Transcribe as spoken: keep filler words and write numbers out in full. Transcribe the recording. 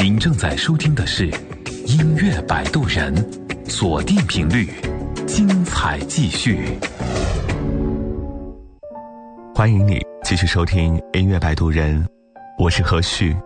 您正在收听的是音乐摆渡人，锁定频率，精彩继续。 欢迎你继续收听音乐摆渡人，我是何旭。